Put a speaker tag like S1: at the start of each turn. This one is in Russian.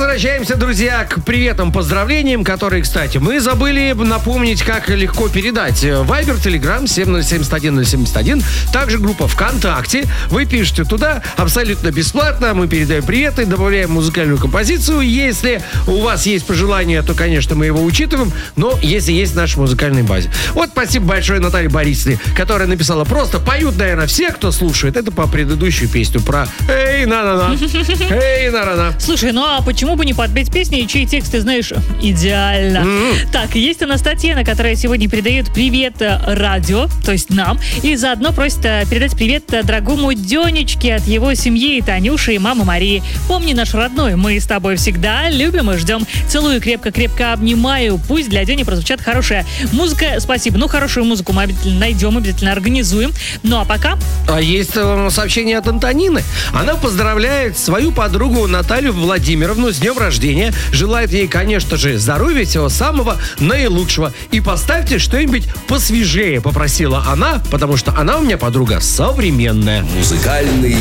S1: Возвращаемся, друзья, к приветам, поздравлениям, которые, кстати, мы забыли напомнить, как легко передать. Вайбер, Телеграм, 707-171. Также группа ВКонтакте. Вы пишете туда абсолютно бесплатно. Мы передаем приветы, добавляем музыкальную композицию. Если у вас есть пожелания, то, конечно, мы его учитываем. Но если есть в нашей музыкальной базе. Вот спасибо большое Наталье Борисовне, которая написала просто. Поют, наверное, все, кто слушает. Это по предыдущую песню про «Эй, на-на-на». «Эй, на-на-на».
S2: Слушай, ну а почему бы не подпеть песни, чьи тексты, знаешь, идеально. Так, есть у нас Татьяна, которая сегодня передает привет радио, то есть нам, и заодно просит передать привет дорогому Денечке от его семьи, Танюши и мамы Марии. Помни, наш родной, мы с тобой всегда любим и ждем. Целую, крепко-крепко обнимаю. Пусть для Дени прозвучит хорошая музыка. Спасибо. Ну, хорошую музыку мы обязательно найдем, обязательно организуем. Ну, а пока...
S1: А есть сообщение от Антонины. Она поздравляет свою подругу Наталью Владимировну с днем рождения. Желает ей, конечно же, здоровья, всего самого наилучшего. И поставьте что-нибудь посвежее, попросила она, потому что она у меня подруга современная.
S3: Музыкальный